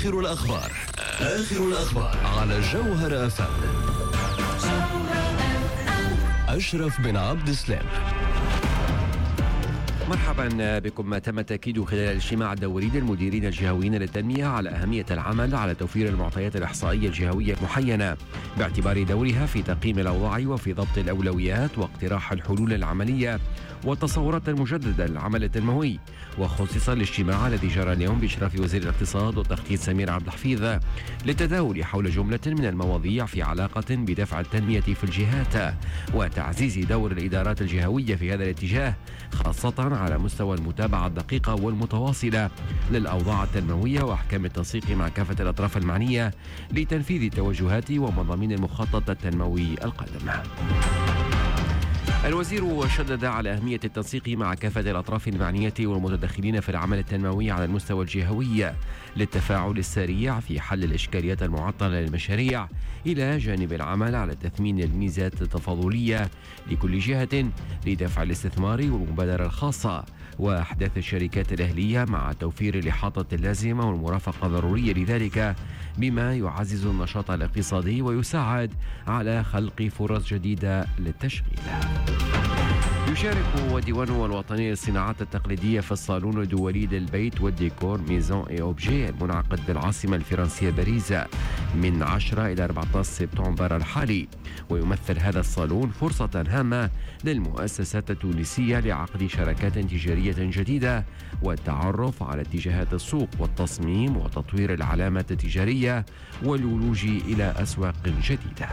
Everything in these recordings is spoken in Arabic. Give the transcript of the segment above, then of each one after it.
آخر الأخبار على جوهر FM. أشرف بن عبد السلام. مرحبا بكم. تم التأكيد خلال الاجتماع الدوري للمديرين الجهويين للتنمية على أهمية العمل على توفير المعطيات الإحصائية الجهوية المحينة باعتبار دورها في تقييم الأوضاع وفي ضبط الأولويات واقتراح الحلول العملية والتصورات المجددة للعمل التنموي. وخصص الاجتماع الذي جرى اليوم بإشراف وزير الاقتصاد والتخطيط سمير عبد الحفيظ للتداول حول جملة من المواضيع في علاقة بدفع التنمية في الجهات وتعزيز دور الإدارات الجهوية في هذا الاتجاه، خاصة على مستوى المتابعة الدقيقة والمتواصلة للأوضاع التنموية وأحكام التنسيق مع كافة الأطراف المعنية لتنفيذ التوجهات ومضامين المخطط التنموي القادم. الوزير شدد على أهمية التنسيق مع كافة الأطراف المعنية والمتدخلين في العمل التنموي على المستوى الجهوي للتفاعل السريع في حل الإشكاليات المعطلة للمشاريع، إلى جانب العمل على تثمين الميزات التفاضلية لكل جهة لدفع الاستثمار والمبادرة الخاصة وأحداث الشركات الأهلية مع توفير الإحاطة اللازمة والمرافقة الضرورية لذلك، بما يعزز النشاط الاقتصادي ويساعد على خلق فرص جديدة للتشغيل. يشارك ديوانه الوطني للصناعات التقليدية في الصالون الدولي للبيت والديكور ميزون اي اوبجي المنعقد بالعاصمة الفرنسية باريس من 10 إلى 14 سبتمبر الحالي. ويمثل هذا الصالون فرصة هامة للمؤسسات التونسية لعقد شراكات تجارية جديدة والتعرف على اتجاهات السوق والتصميم وتطوير العلامة التجارية والولوج إلى أسواق جديدة.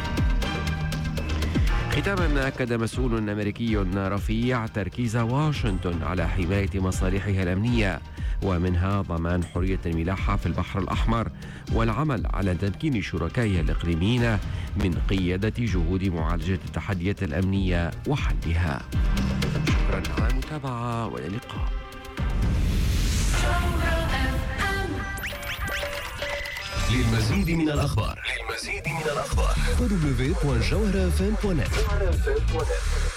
ختاما، أكد مسؤول أمريكي رفيع تركيز واشنطن على حماية مصالحها الأمنية ومنها ضمان حرية الملاحة في البحر الأحمر والعمل على تمكين شركائها الإقليميين من قيادة جهود معالجة التحديات الأمنية وحلها. شكرا على المتابعة وإلى اللقاء. للمزيد من الأخبار www.jawharafm.net